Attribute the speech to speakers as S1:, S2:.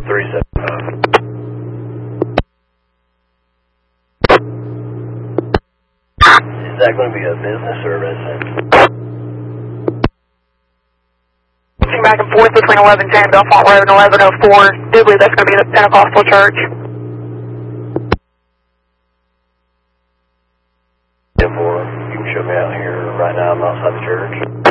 S1: 375. Is that going to be a business or a residence?
S2: Back and forth between 1110 Belfont Road and 1104. Do believe that's going to be the Pentecostal church.
S1: You can show me out here right now. I'm outside the church.